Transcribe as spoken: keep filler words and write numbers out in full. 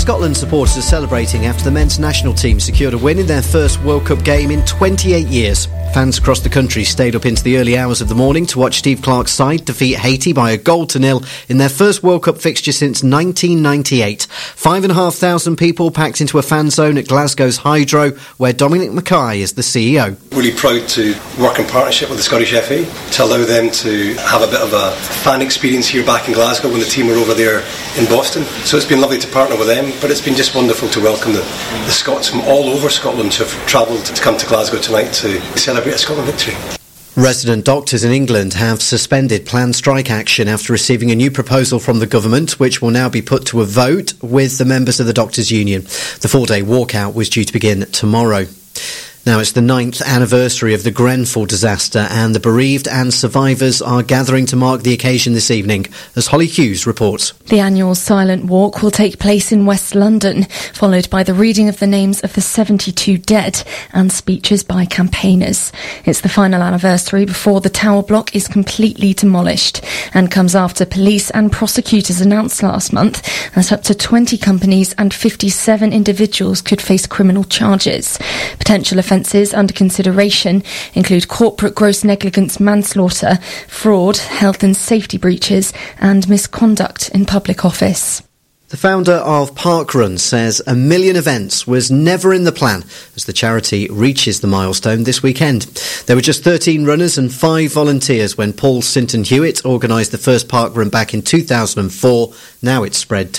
Scotland supporters are celebrating after the men's national team secured a win in their first World Cup game in twenty-eight years. Fans across the country stayed up into the early hours of the morning to watch Steve Clarke's side defeat Haiti by a goal to nil in their first World Cup fixture since nineteen ninety-eight. Five and a half thousand people packed into a fan zone at Glasgow's Hydro, where Dominic Mackay is the C E O. Really proud to work in partnership with the Scottish F A to allow them to have a bit of a fan experience here back in Glasgow when the team were over there in Boston. So it's been lovely to partner with them, but it's been just wonderful to welcome the, the Scots from all over Scotland who have travelled to come to Glasgow tonight to celebrate a Scotland victory. Resident doctors in England have suspended planned strike action after receiving a new proposal from the government, which will now be put to a vote with the members of the Doctors' Union. The four-day walkout was due to begin tomorrow. Now, it's the ninth anniversary of the Grenfell disaster, and the bereaved and survivors are gathering to mark the occasion this evening, as Holly Hughes reports. The annual silent walk will take place in West London, followed by the reading of the names of the seventy-two dead and speeches by campaigners. It's the final anniversary before the tower block is completely demolished, and comes after police and prosecutors announced last month that up to twenty companies and fifty-seven individuals could face criminal charges. Potential offences under consideration include corporate gross negligence, manslaughter, fraud, health and safety breaches and misconduct in public office. The founder of Parkrun says a million events was never in the plan as the charity reaches the milestone this weekend. There were just thirteen runners and five volunteers when Paul Sinton Hewitt organised the first Parkrun back in two thousand four. Now it's spread to